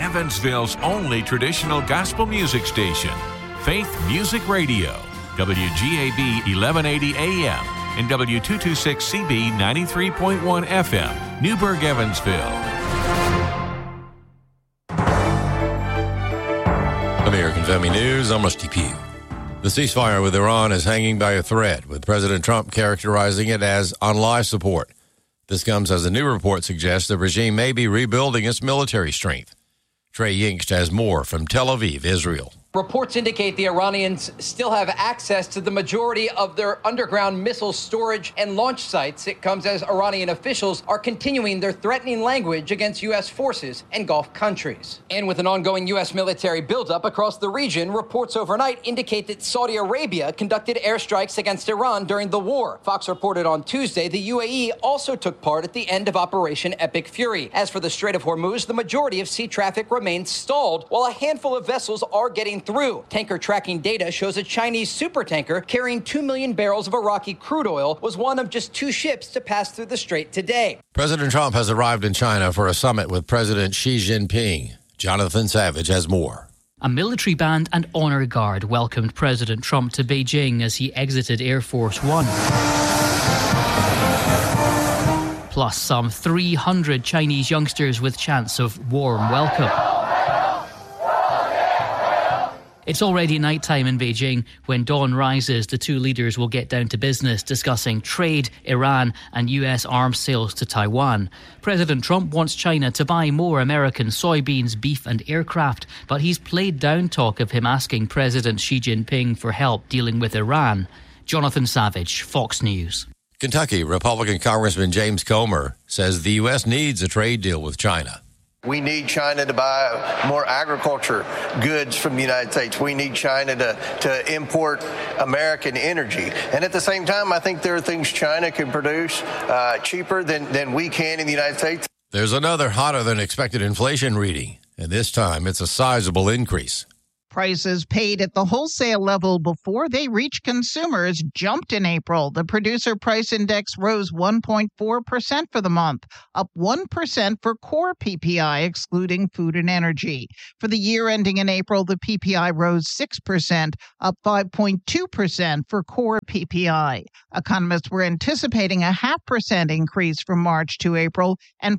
Evansville's only traditional gospel music station, Faith Music Radio, WGAB 1180 AM and W226CB 93.1 FM, Newburgh, Evansville. American Family News, I'm Rusty Pugh. The ceasefire with Iran is hanging by a thread, with President Trump characterizing it as on life support. This comes as a new report suggests the regime may be rebuilding its military strength. Trey Yingst has more from Tel Aviv, Israel. Reports indicate the Iranians still have access to the majority of their underground missile storage and launch sites. It comes as Iranian officials are continuing their threatening language against U.S. forces and Gulf countries. And with an ongoing U.S. military buildup across the region, reports overnight indicate that Saudi Arabia conducted airstrikes against Iran during the war. Fox reported on Tuesday the UAE also took part at the end of Operation Epic Fury. As for the Strait of Hormuz, the majority of sea traffic remains stalled, while a handful of vessels are getting through. Tanker tracking data shows a Chinese supertanker carrying 2 million barrels of Iraqi crude oil was one of just 2 ships to pass through the strait today. President Trump has arrived in China for a summit with President Xi Jinping. Jonathan Savage has more. A military band and honor guard welcomed President Trump to Beijing as he exited Air Force One. Plus some 300 Chinese youngsters with chants of warm welcome. It's already nighttime in Beijing. When dawn rises, the two leaders will get down to business, discussing trade, Iran and US arms sales to Taiwan. President Trump wants China to buy more American soybeans, beef and aircraft, but he's played down talk of him asking President Xi Jinping for help dealing with Iran. Jonathan Savage, Fox News. Kentucky Republican Congressman James Comer says the U.S. needs a trade deal with China. We need China to buy more agriculture goods from the United States. We need China to import American energy. And at the same time, I think there are things China can produce cheaper than we can in the United States. There's another hotter than expected inflation reading, and this time it's a sizable increase. Prices paid at the wholesale level before they reach consumers jumped in April. The producer price index rose 1.4% for the month, up 1% for core PPI, excluding food and energy. For the year ending in April, the PPI rose 6%, up 5.2% for core PPI. Economists were anticipating a 0.5% increase from March to April and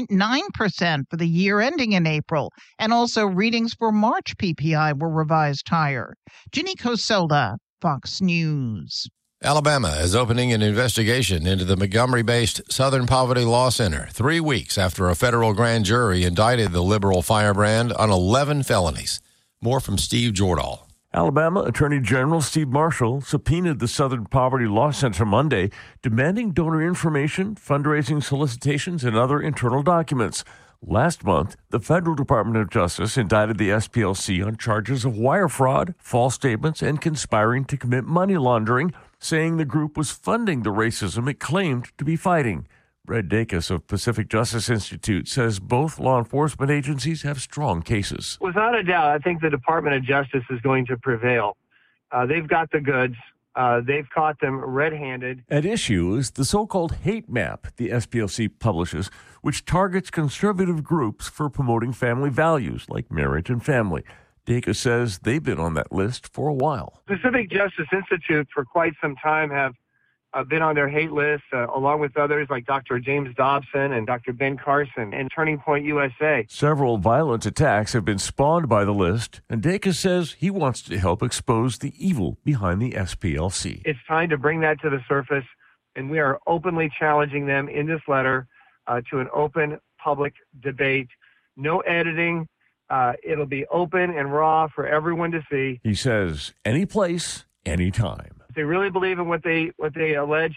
4.9% for the year ending in April. And also readings for March PPI were revised higher. Ginny Coselda, Fox News. Alabama is opening an investigation into the Montgomery-based Southern Poverty Law Center 3 weeks after a federal grand jury indicted the liberal firebrand on 11 felonies. More from Steve Jordahl. Alabama Attorney General Steve Marshall subpoenaed the Southern Poverty Law Center Monday, demanding donor information, fundraising solicitations, and other internal documents. Last month, the Federal Department of Justice indicted the SPLC on charges of wire fraud, false statements, and conspiring to commit money laundering, saying the group was funding the racism it claimed to be fighting. Brad Dacus of Pacific Justice Institute says both law enforcement agencies have strong cases. Without a doubt, I think the Department of Justice is going to prevail. They've got the goods. They've caught them red-handed. At issue is the so-called hate map the SPLC publishes, which targets conservative groups for promoting family values like marriage and family. Dacus says they've been on that list for a while. Pacific Justice Institute for quite some time have been on their hate list, along with others like Dr. James Dobson and Dr. Ben Carson and Turning Point USA. Several violent attacks have been spawned by the list, and Dacus says he wants to help expose the evil behind the SPLC. It's time to bring that to the surface, and we are openly challenging them in this letter to an open public debate. No editing. It'll be open and raw for everyone to see. He says, any place, any time. If they really believe in what they allege,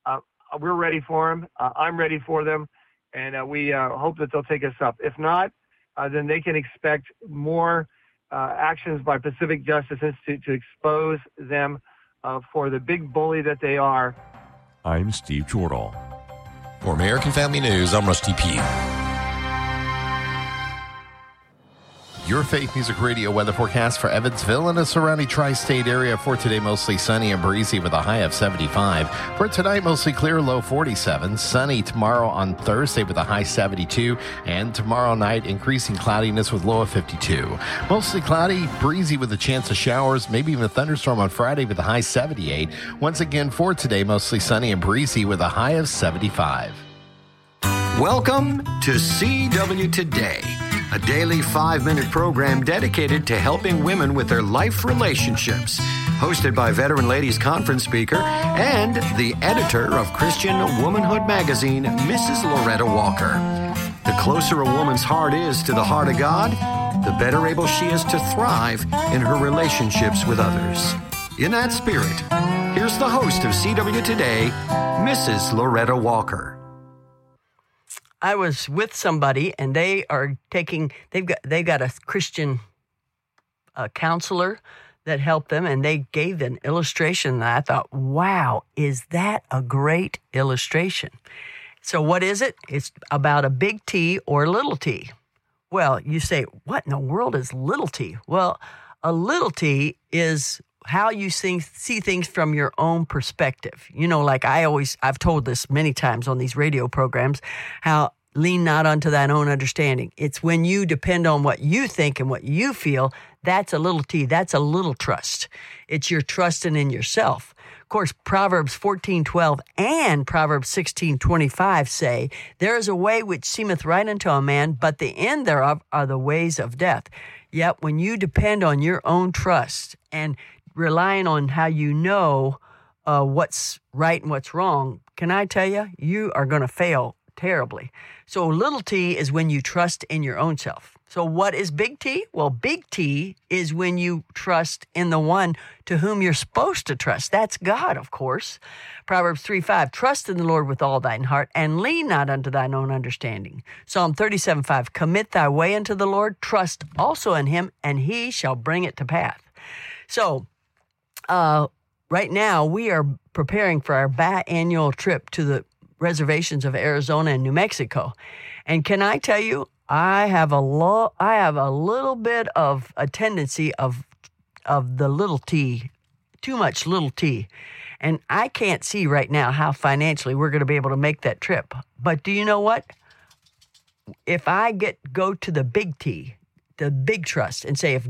we're ready for them. I'm ready for them, and we hope that they'll take us up. If not, then they can expect more actions by Pacific Justice Institute to expose them for the big bully that they are. I'm Steve Jordahl. For American Family News, I'm Rusty Pugh. Your Faith Music Radio weather forecast for Evansville and the surrounding tri-state area. For today, mostly sunny and breezy with a high of 75. For tonight, mostly clear, low 47. Sunny tomorrow on Thursday with a high 72. And tomorrow night, increasing cloudiness with low of 52. Mostly cloudy, breezy with a chance of showers, maybe even a thunderstorm on Friday with a high 78. Once again, for today, mostly sunny and breezy with a high of 75. Welcome to CW Today, a daily 5-minute program dedicated to helping women with their life relationships. Hosted by Veteran Ladies Conference speaker and the editor of Christian Womanhood magazine, Mrs. Loretta Walker. The closer a woman's heart is to the heart of God, the better able she is to thrive in her relationships with others. In that spirit, here's the host of CW Today, Mrs. Loretta Walker. I was with somebody, and they've got a Christian counselor that helped them, and they gave an illustration, and I thought, wow, is that a great illustration? So what is it? It's about a big T or little t. Well, you say, what in the world is little t? Well, a little t is how you see things from your own perspective. You know, like I've told this many times on these radio programs, how lean not unto thine own understanding. It's when you depend on what you think and what you feel, that's a little t, that's a little trust. It's your trusting in yourself. Of course, Proverbs 14:12 and Proverbs 16:25 say, there is a way which seemeth right unto a man, but the end thereof are the ways of death. Yet when you depend on your own trust and relying on how you know what's right and what's wrong, can I tell you, you are going to fail terribly. So little t is when you trust in your own self. So what is big T? Well, big T is when you trust in the one to whom you're supposed to trust. That's God, of course. Proverbs 3:5, trust in the Lord with all thine heart and lean not unto thine own understanding. Psalm 37:5, commit thy way unto the Lord, trust also in him, and he shall bring it to pass. So, right now we are preparing for our biannual trip to the reservations of Arizona and New Mexico. And can I tell you, I have a little bit of a tendency of the little t, too much little t. And I can't see right now how financially we're going to be able to make that trip. But do you know what? If I go to the big T, the big trust, and say, if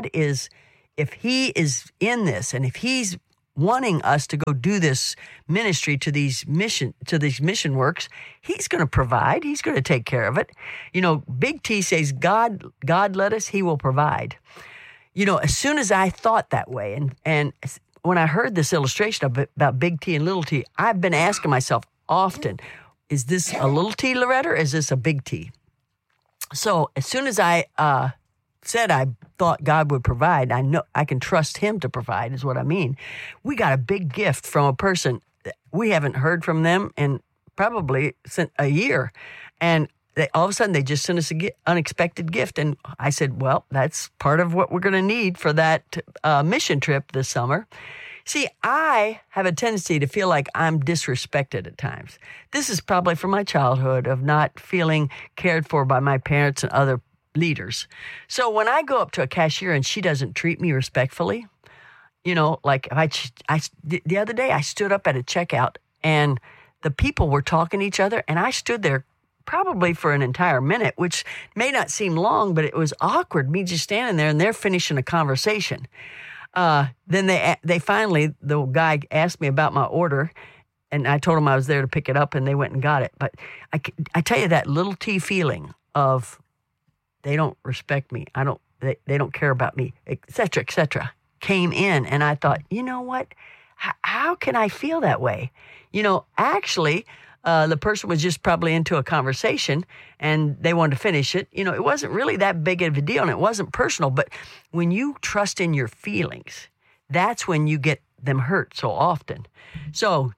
he is in this, and if he's wanting us to go do this ministry to these mission works, he's going to provide. He's going to take care of it. You know, big T says, God led us, he will provide. You know, as soon as I thought that way, and when I heard this illustration about big T and little t, I've been asking myself often, is this a little t, Loretta, or is this a big T? So as soon as I said I thought God would provide, I know I can trust him to provide, is what I mean. We got a big gift from a person. We haven't heard from them in probably a year. And all of a sudden, they just sent us an unexpected gift. And I said, well, that's part of what we're going to need for that mission trip this summer. See, I have a tendency to feel like I'm disrespected at times. This is probably from my childhood of not feeling cared for by my parents and other leaders. So when I go up to a cashier and she doesn't treat me respectfully, you know, like the other day I stood up at a checkout and the people were talking to each other and I stood there probably for an entire minute, which may not seem long, but it was awkward, me just standing there and they're finishing a conversation. Then they finally, the guy asked me about my order and I told him I was there to pick it up and they went and got it. But I tell you, that little T feeling of they don't respect me, they don't care about me, et cetera, came in. And I thought, you know what? How can I feel that way? You know, actually, the person was just probably into a conversation and they wanted to finish it. You know, it wasn't really that big of a deal and it wasn't personal. But when you trust in your feelings, that's when you get them hurt so often. So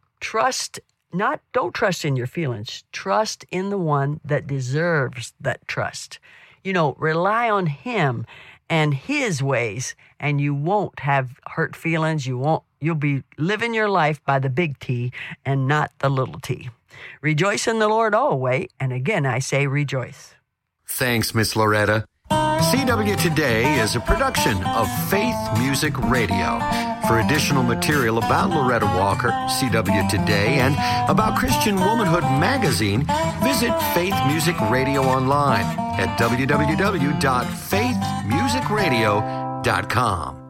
don't trust in your feelings. Trust in the one that deserves that trust. You know, rely on him and his ways, and you won't have hurt feelings. You'll be living your life by the big T and not the little t. Rejoice in the Lord always, and again I say rejoice. Thanks, Miss Loretta. CW Today is a production of Faith Music Radio. For additional material about Loretta Walker, CW Today, and about Christian Womanhood magazine, visit Faith Music Radio online at www.faithmusicradio.com.